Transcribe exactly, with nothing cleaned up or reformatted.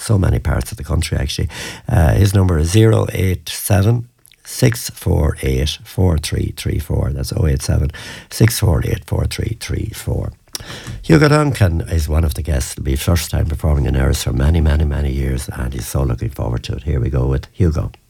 so many parts of the country actually. Uh, his number is zero eight seven six four eight four three three four. That's oh eight seven six four eight four three three four. Hugo Duncan is one of the guests. It'll be first time performing in Erris for many, many, many years, and he's so looking forward to it. Here we go with Hugo.